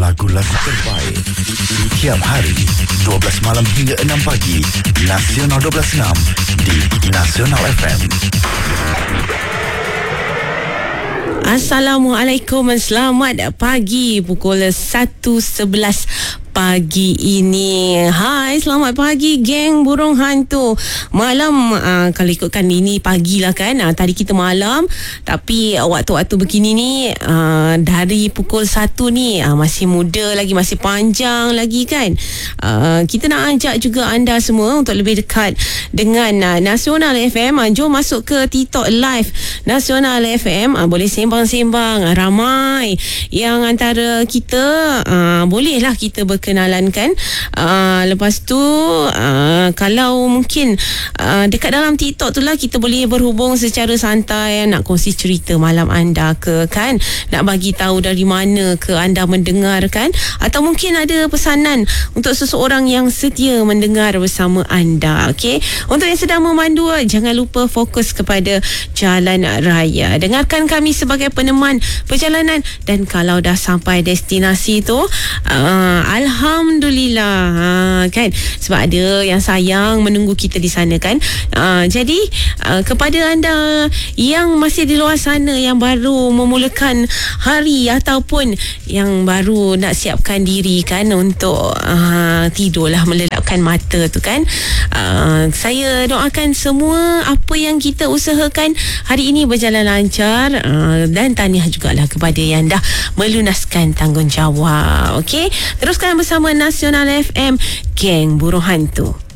lagu-lagu terbaik setiap hari 12 malam hingga 6 pagi. Nasional 12.6 di Nasional FM. Assalamualaikum, selamat pagi. Pukul 1.11 pagi ini. Hai, selamat pagi geng burung hantu. Malam, kalau ikutkan ini pagi lah kan, tadi kita malam. Tapi waktu-waktu begini ni, dari pukul 1 ni, masih muda lagi, masih panjang lagi kan. Kita nak ajak juga anda semua untuk lebih dekat dengan Nasional FM. Jom masuk ke TikTok Live Nasional FM. Boleh sembang-sembang. Ramai yang antara kita, bolehlah kita berkenalan kan. Lepas tu, kalau mungkin dekat dalam TikTok tu lah, kita boleh berhubung secara santai. Nak kongsi cerita malam anda ke kan, nak bagi tahu dari mana ke anda mendengarkan, atau mungkin ada pesanan untuk seseorang yang setia mendengar bersama anda. Okey, untuk yang sedang memandu, jangan lupa fokus kepada jalan raya. Dengarkan kami sebagai peneman perjalanan, dan kalau dah sampai destinasi tu, Alhamdulillah, kan, sebab ada yang sayang menunggu kita di sana kan. Jadi kepada anda yang masih di luar sana, yang baru memulakan hari ataupun yang baru nak siapkan diri kan untuk tidurlah, melelapkan mata tu kan, saya doakan semua apa yang kita usahakan hari ini berjalan lancar, dan tahniah jugalah kepada yang dah melunaskan tanggungjawab. Okey, teruskan bersama Nasional FM, geng burung hantu.